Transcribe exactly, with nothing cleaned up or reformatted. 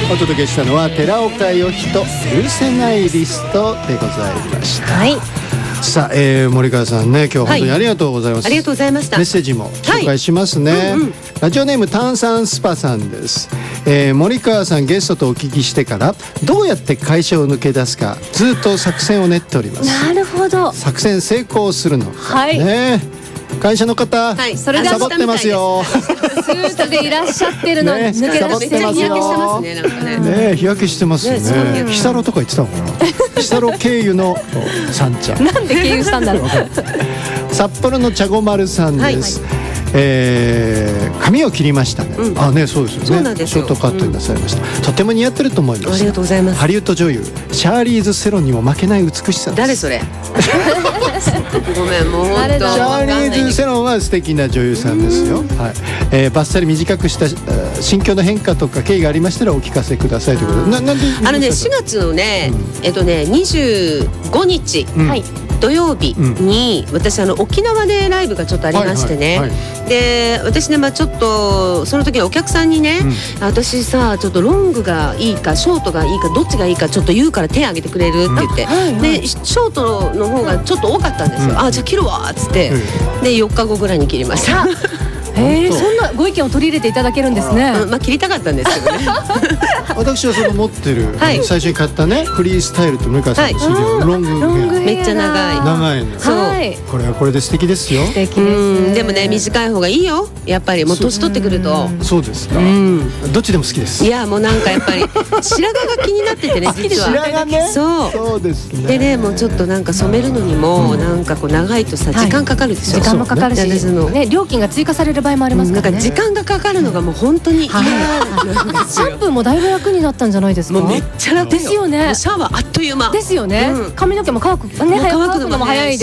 お届けしたのは寺岡よひと許せないリストでございました。 はい。 さあ、えー、森川さんね、今日は本当にありがとうございます、 はい、ありがとうございました。 メッセージも紹介しますね、はいうんうん、ラジオネーム炭酸スパさんです、えー、森川さんゲストとお聞きしてからどうやって会社を抜け出すかずっと作戦を練っております。 なるほど。 作戦成功するのか、 はいね、会社の方、 はい、 それでサボってますよ。 スーツでいらっしゃってるのに、 ね、 抜け出してますよ。 日焼けしてますね、なんかね。 ね、日焼けしてますね。 ね、 日サロとか言ってたのかな。日サロ経由の三茶。 なんで経由したんだろう。 札幌の茶子丸さんです。はいはい、えー、髪を切りましたね、うん、あね、そうですよね。 そうなんですよ。 ショートカットになさいました、うん、とても似合ってると思います。 ありがとうございます。 ハリウッド女優シャーリーズ・セロンにも負けない美しさです。 誰それごめん、もう本当シャーリーズ・セロンは素敵な女優さんですよ、はい、えー、バッサリ短くした心境の変化とか経緯がありましたらお聞かせくださいということで、ななんであのね、しがつのね、うん、えっとねにじゅうごにち、うん、はい土曜日に、うん、私あの沖縄でライブがちょっとありましてね、はいはいはい、で私ね、まあ、ちょっとその時はお客さんにね、うん、私さちょっとロングがいいかショートがいいかどっちがいいかちょっと言うから手挙げてくれるって言って、うんはいはい、でショートの方がちょっと多かったんですよ、うん、あじゃあ切るわっつって、うん、でよっかごぐらいに切りましたえー、そんなご意見を取り入れていただけるんですね。 うん、まあ切りたかったんですけどね私はその持ってる、はい、最初に買ったねフリースタイルと森川さんの シーディー のロングヘア、 めっちゃ長い長いの、 そう、 はい、 これはこれで素敵ですよ。 素敵です。 うんでもね短い方がいいよ、やっぱりもう年取ってくると。 そうですか、うん、どっちでも好きです。 いやもうなんかやっぱり白髪が気になっててね実は白髪ね、 そうそうですね。 でねもうちょっとなんか染めるのにもなんかこう長いとさ時間かかるでしょ、 時間もかかるし、ね、料金が追加される場合もありますからね。 時間がかかるのがもう本当に嫌なんですよ。 シャンプーもだいぶ楽になったんじゃないですか。 もうめっちゃ楽ですよね。 シャワーあっという間ですよね、うん、髪の毛も乾くね、乾くのも早い